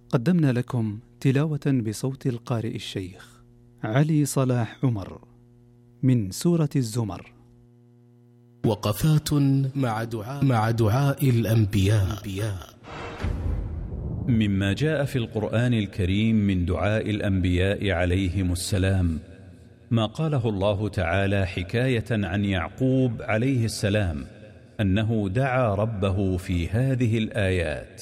قدمنا لكم تلاوة بصوت القارئ الشيخ علي صلاح عمر من سورة الزمر. وقفات مع دعاء الأنبياء. مما جاء في القرآن الكريم من دعاء الأنبياء عليهم السلام ما قاله الله تعالى حكاية عن يعقوب عليه السلام أنه دعا ربه في هذه الآيات: